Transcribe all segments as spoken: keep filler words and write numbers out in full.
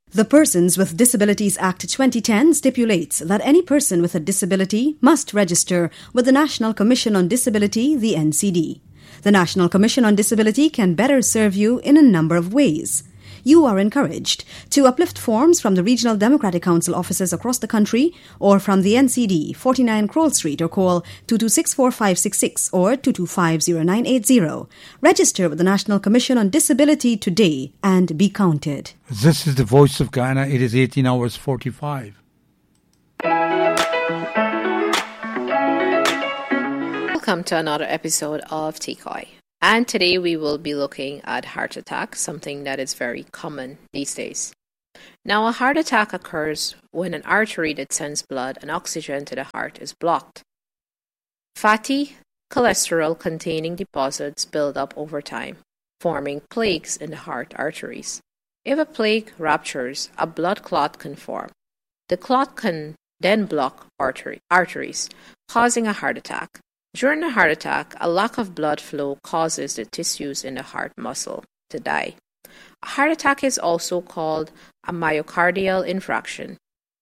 The Persons with Disabilities Act twenty ten stipulates that any person with a disability must register with the National Commission on Disability, the N C D. The National Commission on Disability can better serve you in a number of ways. You are encouraged to uplift forms from the Regional Democratic Council offices across the country or from the N C D, forty-nine Kroll Street, or call two two six, four five six six or two two five, zero nine eight zero. Register with the National Commission on Disability today and be counted. This is the Voice of Ghana. It is eighteen hours forty-five. Welcome to another episode of T C O I. And today we will be looking at heart attack, something that is very common these days. Now, a heart attack occurs when an artery that sends blood and oxygen to the heart is blocked. Fatty cholesterol-containing deposits build up over time, forming plaques in the heart arteries. If a plaque ruptures, a blood clot can form. The clot can then block artery, arteries, causing a heart attack. During a heart attack, a lack of blood flow causes the tissues in the heart muscle to die. A heart attack is also called a myocardial infarction.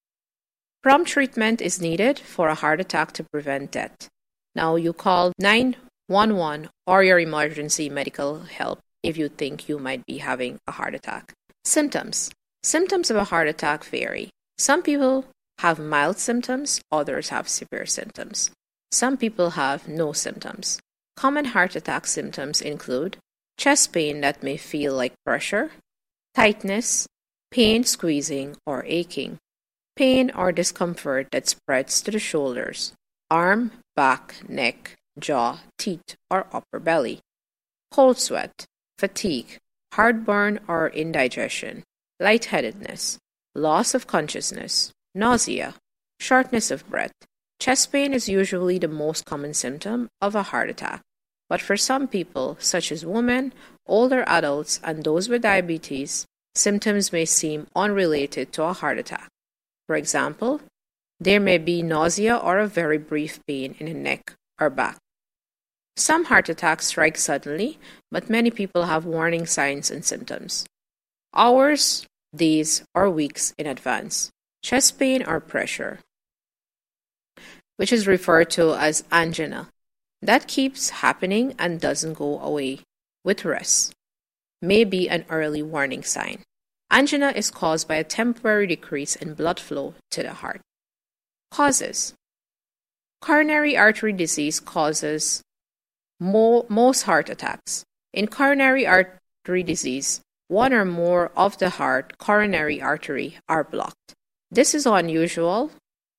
Prompt treatment is needed for a heart attack to prevent death. Now, you call nine one one or your emergency medical help if you think you might be having a heart attack. Symptoms. Symptoms of a heart attack vary. Some people have mild symptoms, others have severe symptoms. Some people have no symptoms. Common heart attack symptoms include chest pain that may feel like pressure, tightness, pain squeezing or aching, pain or discomfort that spreads to the shoulders, arm, back, neck, jaw, teeth, or upper belly, cold sweat, fatigue, heartburn or indigestion, lightheadedness, loss of consciousness, nausea, shortness of breath. Chest pain is usually the most common symptom of a heart attack, but for some people, such as women, older adults, and those with diabetes, symptoms may seem unrelated to a heart attack. For example, there may be nausea or a very brief pain in the neck or back. Some heart attacks strike suddenly, but many people have warning signs and symptoms hours, days, or weeks in advance. Chest pain or pressure, which is referred to as angina, that keeps happening and doesn't go away with rest, may be an early warning sign. Angina is caused by a temporary decrease in blood flow to the heart. Causes. Coronary artery disease causes mo- most heart attacks. In coronary artery disease, one or more of the heart coronary artery are blocked. This is unusual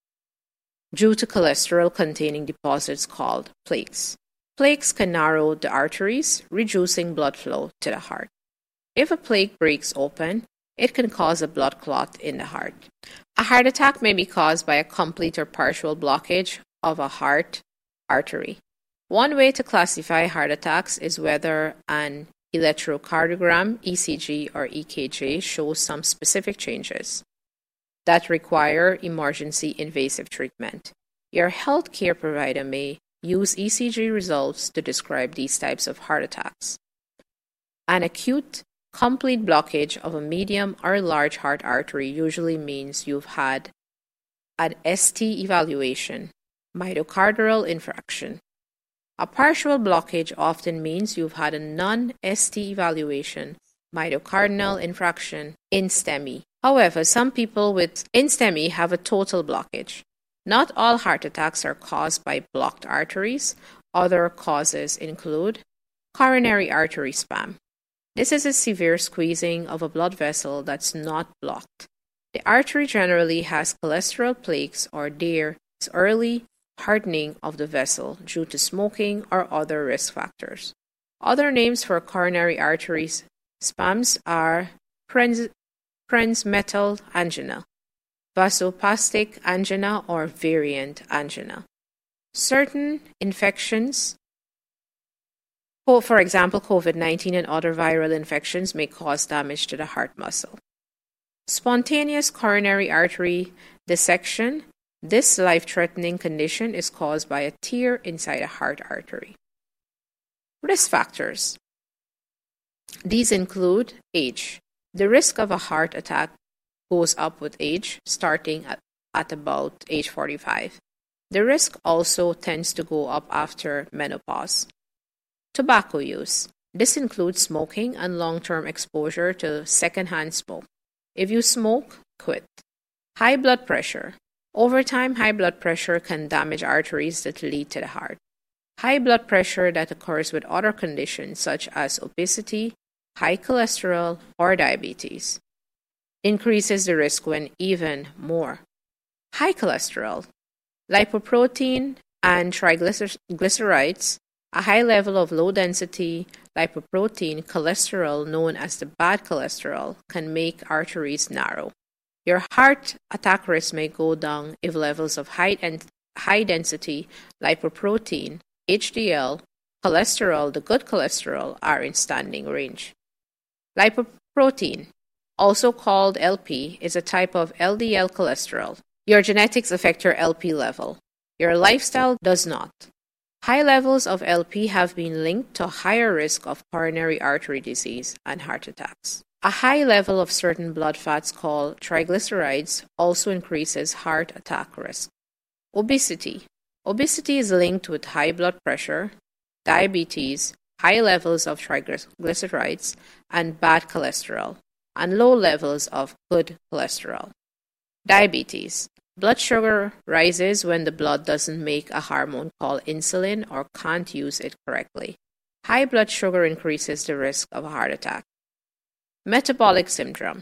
due to cholesterol-containing deposits called plaques. Plaques can narrow the arteries, reducing blood flow to the heart. If a plaque breaks open, it can cause a blood clot in the heart. A heart attack may be caused by a complete or partial blockage of a heart artery. One way to classify heart attacks is whether an electrocardiogram, E C G, or E K G shows some specific changes that require emergency invasive treatment. Your healthcare provider may use E C G results to describe these types of heart attacks. An acute, complete blockage of a medium or large heart artery usually means you've had an S T evaluation, myocardial infarction. A partial blockage often means you've had a non-S T evaluation, myocardial infarction, in STEMI. However, some people with in STEMI have a total blockage. Not all heart attacks are caused by blocked arteries. Other causes include coronary artery spasm. This is a severe squeezing of a blood vessel that's not blocked. The artery generally has cholesterol plaques or there is early hardening of the vessel due to smoking or other risk factors. Other names for coronary artery spasms are prenz- Prinzmetal angina, vasospastic angina, or variant angina. Certain infections, for example COVID nineteen and other viral infections, may cause damage to the heart muscle. Spontaneous coronary artery dissection. This life-threatening condition is caused by a tear inside a heart artery. Risk factors. These include age. The risk of a heart attack goes up with age, starting at, at about age forty-five. The risk also tends to go up after menopause. Tobacco use. This includes smoking and long-term exposure to secondhand smoke. If you smoke, quit. High blood pressure. Over time, high blood pressure can damage arteries that lead to the heart. High blood pressure that occurs with other conditions such as obesity, high cholesterol, or diabetes increases the risk when even more. High cholesterol. Lipoprotein and triglycerides, a high level of low-density lipoprotein cholesterol known as the bad cholesterol, can make arteries narrow. Your heart attack risk may go down if levels of high and high-density lipoprotein, H D L, cholesterol, the good cholesterol, are in standing range. Lipoprotein, also called L P, is a type of L D L cholesterol. Your genetics affect your L P level. Your lifestyle does not. High levels of L P have been linked to a higher risk of coronary artery disease and heart attacks. A high level of certain blood fats called triglycerides also increases heart attack risk. Obesity. Obesity is linked with high blood pressure, diabetes, high levels of triglycerides and bad cholesterol, and low levels of good cholesterol. Diabetes. Blood sugar rises when the blood doesn't make a hormone called insulin or can't use it correctly. High blood sugar increases the risk of a heart attack. Metabolic syndrome.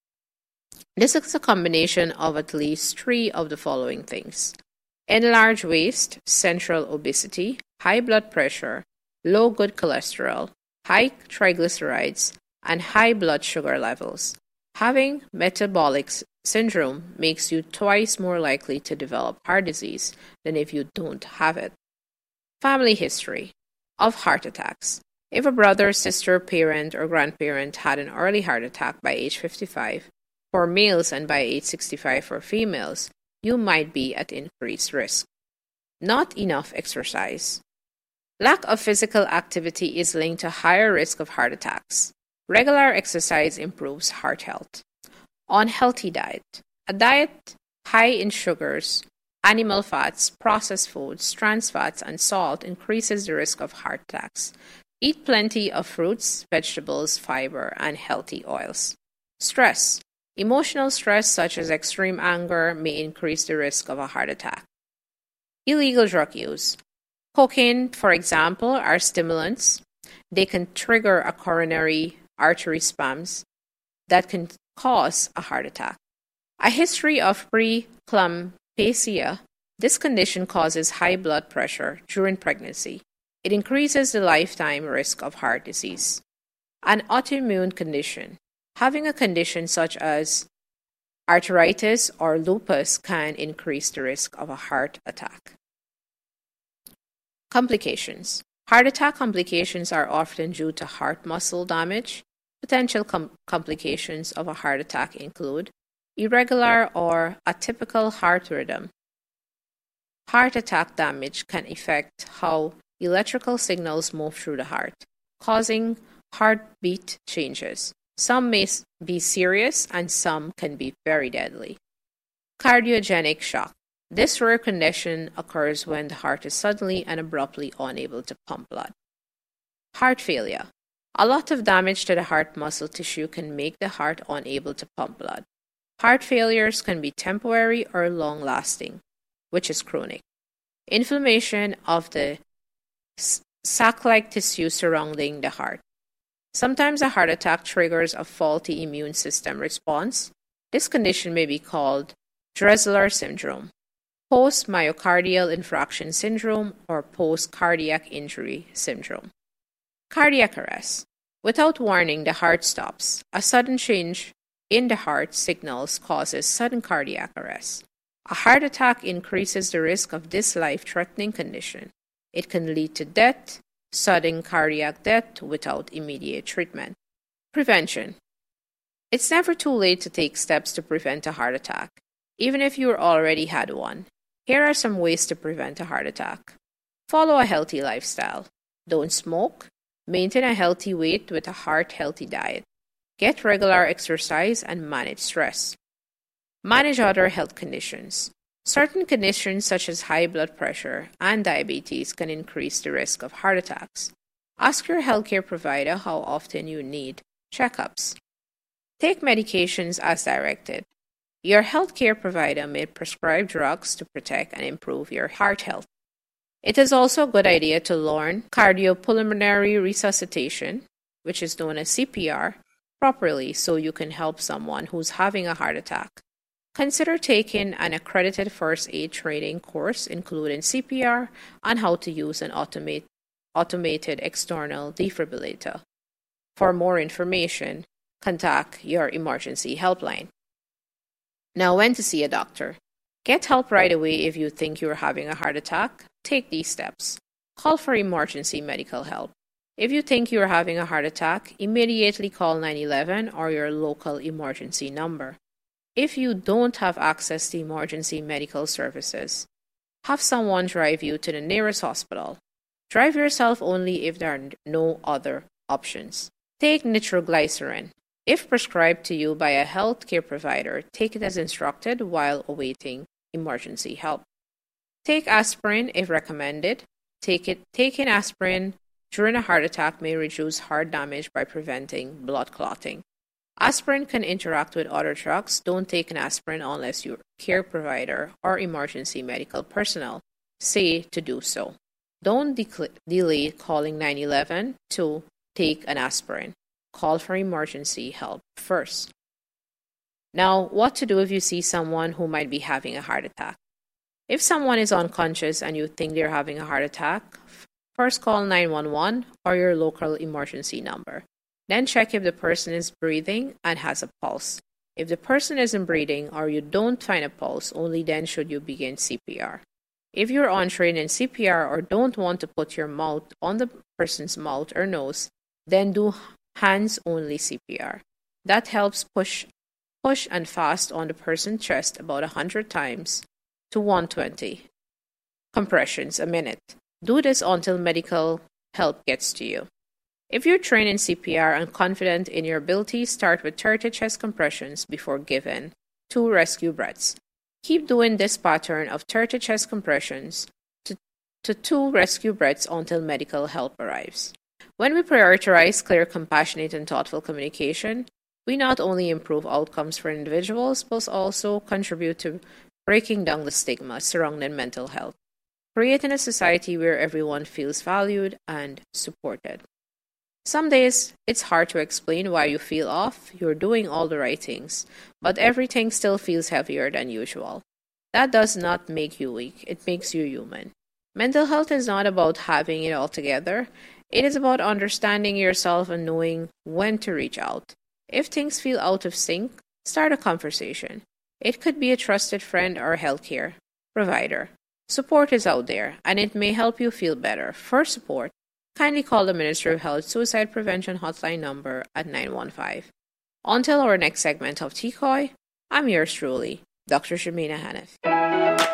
This is a combination of at least three of the following things: enlarged waist, central obesity, high blood pressure, low good cholesterol, high triglycerides, and high blood sugar levels. Having metabolic syndrome makes you twice more likely to develop heart disease than if you don't have it. Family history of heart attacks. If a brother, sister, parent, or grandparent had an early heart attack by age fifty-five for males and by age sixty-five for females, you might be at increased risk. Not enough exercise. Lack of physical activity is linked to higher risk of heart attacks. Regular exercise improves heart health. Unhealthy diet. A diet high in sugars, animal fats, processed foods, trans fats, and salt increases the risk of heart attacks. Eat plenty of fruits, vegetables, fiber, and healthy oils. Stress. Emotional stress such as extreme anger may increase the risk of a heart attack. Illegal drug use. Cocaine, for example, are stimulants. They can trigger a coronary artery spasms that can cause a heart attack. A history of preeclampsia. This condition causes high blood pressure during pregnancy. It increases the lifetime risk of heart disease. An autoimmune condition. Having a condition such as arthritis or lupus can increase the risk of a heart attack. Complications. Heart attack complications are often due to heart muscle damage. Potential com- complications of a heart attack include irregular or atypical heart rhythm. Heart attack damage can affect how electrical signals move through the heart, causing heartbeat changes. Some may be serious and some can be very deadly. Cardiogenic shock. This rare condition occurs when the heart is suddenly and abruptly unable to pump blood. Heart failure. A lot of damage to the heart muscle tissue can make the heart unable to pump blood. Heart failures can be temporary or long-lasting, which is chronic. Inflammation of the sac-like tissue surrounding the heart. Sometimes a heart attack triggers a faulty immune system response. This condition may be called Dressler syndrome, post-myocardial infarction syndrome, or post-cardiac injury syndrome. Cardiac arrest. Without warning, the heart stops. A sudden change in the heart signals causes sudden cardiac arrest. A heart attack increases the risk of this life-threatening condition. It can lead to death, sudden cardiac death without immediate treatment. Prevention. It's never too late to take steps to prevent a heart attack, even if you already had one. Here are some ways to prevent a heart attack. Follow a healthy lifestyle. Don't smoke. Maintain a healthy weight with a heart-healthy diet. Get regular exercise and manage stress. Manage other health conditions. Certain conditions such as high blood pressure and diabetes can increase the risk of heart attacks. Ask your healthcare provider how often you need checkups. Take medications as directed. Your healthcare provider may prescribe drugs to protect and improve your heart health. It is also a good idea to learn cardiopulmonary resuscitation, which is known as C P R, properly so you can help someone who's having a heart attack. Consider taking an accredited first aid training course including C P R and how to use an automate, automated external defibrillator. For more information, contact your emergency helpline. Now, when to see a doctor. Get help right away if you think you're having a heart attack. Take these steps. Call for emergency medical help. If you think you're having a heart attack, immediately call nine one one or your local emergency number. If you don't have access to emergency medical services, have someone drive you to the nearest hospital. Drive yourself only if there are no other options. Take nitroglycerin. If prescribed to you by a healthcare provider, take it as instructed while awaiting emergency help. Take aspirin if recommended. Take it, taking aspirin during a heart attack may reduce heart damage by preventing blood clotting. Aspirin can interact with other drugs. Don't take an aspirin unless your care provider or emergency medical personnel say to do so. Don't de- delay calling nine one one to take an aspirin. Call for emergency help first. Now, what to do if you see someone who might be having a heart attack? If someone is unconscious and you think they're having a heart attack, first call nine one one or your local emergency number. Then check if the person is breathing and has a pulse. If the person isn't breathing or you don't find a pulse, only then should you begin C P R. If you're untrained in C P R or don't want to put your mouth on the person's mouth or nose, then do hands-only C P R. That helps push push and fast on the person's chest about one hundred times to one hundred twenty compressions a minute. Do this until medical help gets to you. If you're trained in C P R and confident in your ability, start with thirty chest compressions before giving two rescue breaths. Keep doing this pattern of thirty chest compressions to, to two rescue breaths until medical help arrives. When we prioritize clear, compassionate, and thoughtful communication, we not only improve outcomes for individuals, but also contribute to breaking down the stigma surrounding mental health, creating a society where everyone feels valued and supported. Some days, it's hard to explain why you feel off, you're doing all the right things, but everything still feels heavier than usual. That does not make you weak, it makes you human. Mental health is not about having it all together. It is about understanding yourself and knowing when to reach out. If things feel out of sync, start a conversation. It could be a trusted friend or a healthcare provider. Support is out there, and it may help you feel better. For support, kindly call the Ministry of Health Suicide Prevention Hotline number at nine one five. Until our next segment of T C O Y, I'm yours truly, Doctor Shamina Hanif.